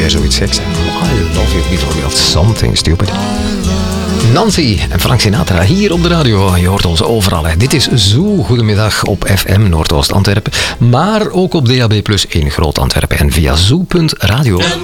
weer zoiets geks. I love you bijvoorbeeld. Something stupid. Nancy en Frank Sinatra hier op de radio. Je hoort ons overal. Hè. Dit is Zoo. Goedemiddag op FM Noordoost Antwerpen. Maar ook op DAB+ in Groot Antwerpen en via zoo.radio.